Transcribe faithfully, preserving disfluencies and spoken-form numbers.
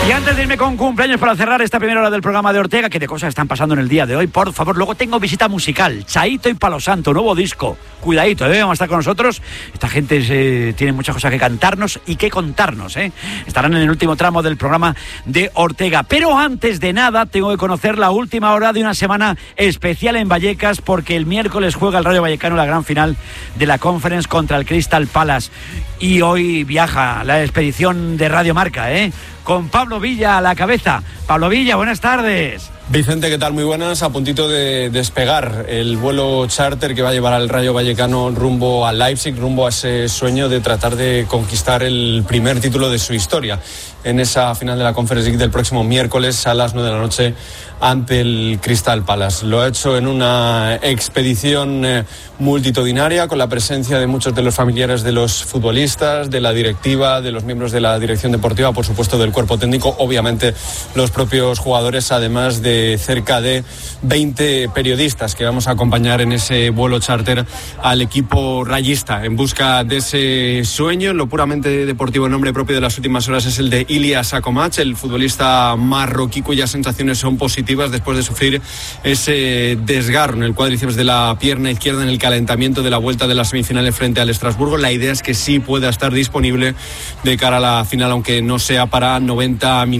Y antes de irme con cumpleaños para cerrar esta primera hora del programa de Ortega, que de cosas están pasando en el día de hoy, por favor, luego tengo visita musical, Chaito y Palo Santo, nuevo disco, cuidadito, ¿eh? Vamos a estar con nosotros, esta gente eh, tiene muchas cosas que cantarnos y que contarnos, ¿eh? Estarán en el último tramo del programa de Ortega, pero antes de nada tengo que conocer la última hora de una semana especial en Vallecas, porque el miércoles juega el Rayo Vallecano la gran final de la Conference contra el Crystal Palace, y hoy viaja la expedición de Radio Marca, ¿eh? Con Pablo Villa a la cabeza. Pablo Villa, buenas tardes. Vicente, ¿qué tal? Muy buenas. A puntito de despegar el vuelo charter que va a llevar al Rayo Vallecano rumbo a Leipzig, rumbo a ese sueño de tratar de conquistar el primer título de su historia en esa final de la Conference League del próximo miércoles a las nueve de la noche ante el Crystal Palace. Lo ha hecho en una expedición eh, multitudinaria, con la presencia de muchos de los familiares de los futbolistas, de la directiva, de los miembros de la dirección deportiva, por supuesto del cuerpo técnico, obviamente los propios jugadores, además de cerca de veinte periodistas que vamos a acompañar en ese vuelo charter al equipo rayista en busca de ese sueño. En lo puramente deportivo, el nombre propio de las últimas horas es el de Ilias Akomac, el futbolista marroquí cuyas sensaciones son positivas después de sufrir ese desgarro en el cuádriceps de la pierna izquierda en el calentamiento de la vuelta de las semifinales frente al Estrasburgo. La idea es que sí pueda estar disponible de cara a la final, aunque no sea para noventa minutos.